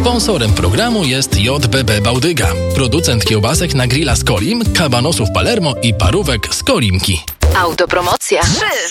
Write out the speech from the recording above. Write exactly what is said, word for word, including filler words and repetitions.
Sponsorem programu jest J B B Bałdyga, producent kiełbasek na grilla z Kolim, kabanosów Palermo i parówek z Kolimki. Autopromocja. trzy,